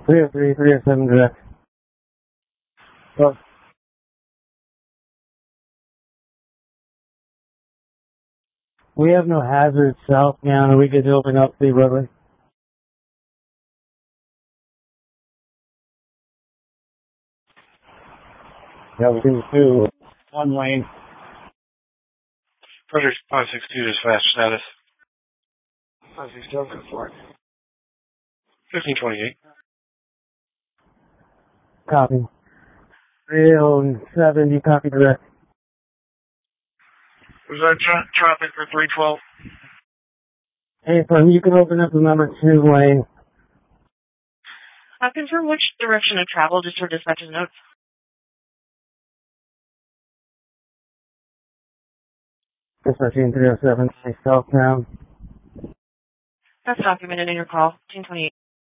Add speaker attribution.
Speaker 1: 303, 307 direct. Oh. We have no hazards southbound, and we could open up the roadway. Yeah, we can do one lane.
Speaker 2: Project 562 dispatch status.
Speaker 1: 562, go for it.
Speaker 2: 1528.
Speaker 1: Copy. 307, you copy direct.
Speaker 2: Was that traffic for 312?
Speaker 1: Hey, firm, you can open up the number 2 lane.
Speaker 3: Confirm which direction of travel, just for dispatcher's notes.
Speaker 1: Dispatching 307, southbound.
Speaker 3: That's documented in your call, 1528.